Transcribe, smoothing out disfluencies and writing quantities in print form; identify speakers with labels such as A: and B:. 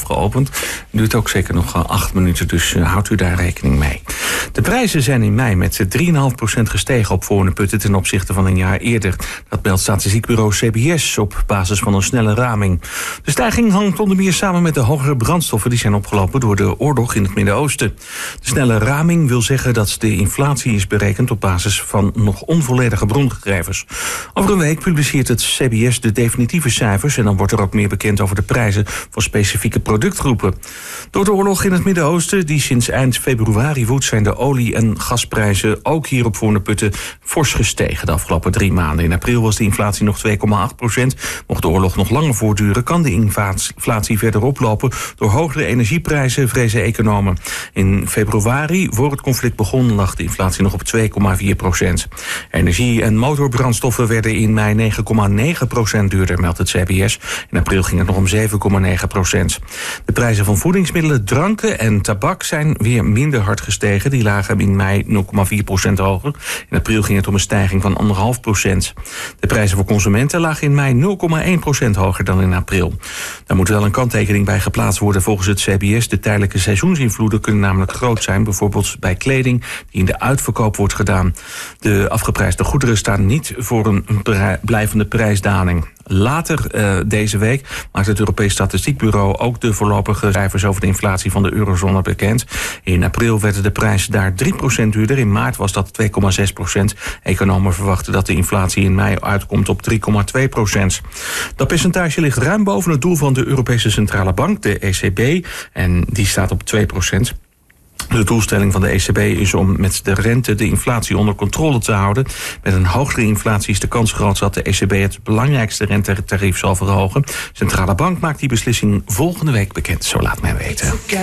A: geopend. Duurt ook zeker nog 8 minuten, dus houdt u daar rekening mee. De prijzen zijn in mei met 3,5% gestegen op Voorne-Putten ten opzichte van een jaar eerder. Dat meldt statistiekbureau CBS op basis van een snelle raming. De stijging hangt onder meer samen met de hogere brandstoffen die zijn opgelopen door de oorlog in het Midden-Oosten. De snelle raming wil zeggen dat de inflatie is berekend op basis van nog onvolledige brongegevens. Over een week publiceert het CBS de definitieve cijfers en dan wordt er ook meer bekend over de prijzen voor specifieke productgroepen. Door de oorlog in het Midden-Oosten, die sinds eind februari woedt, zijn de olie- en gasprijzen ook hier op Voorne-Putten fors gestegen de afgelopen 3 maanden. In april was de inflatie nog 2,8%. Mocht de oorlog nog langer voortduren, kan de inflatie verder oplopen door hogere energieprijzen, vrezen economen. In februari, voor het conflict begon, lag de inflatie nog op 2,4%. Energie- en motorbrandstoffen werden in mei 9,9% duurder, meldt het CBS. In april ging het nog om 7,9%. De prijzen van voedingsmiddelen, dranken en tabak zijn weer minder hard gestegen. Die lagen in mei 0,4% hoger. In april ging het om een stijging van 1,5%. De prijzen voor consumenten lagen in mei 0,1% hoger dan in april. Daar moet wel een kanttekening bij geplaatst worden volgens het CBS. De tijdelijke seizoensinvloeden kunnen namelijk groot zijn, bijvoorbeeld bij kleding die in de uitverkoop wordt gedaan. De afgeprijsde goederen staan niet voor een blijvende prijsdaling. Later deze week maakt het Europees Statistiekbureau ook de voorlopige cijfers over de inflatie van de eurozone bekend. In april werden de prijzen daar 3% duurder. In maart was dat 2,6%. Economen verwachten dat de inflatie in mei uitkomt op 3,2%. Dat percentage ligt ruim boven het doel van de Europese Centrale Bank, de ECB, en die staat op 2%. De doelstelling van de ECB is om met de rente de inflatie onder controle te houden. Met een hogere inflatie is de kans groot dat de ECB het belangrijkste rentetarief zal verhogen. De Centrale Bank maakt die beslissing volgende week bekend, zo laat men weten.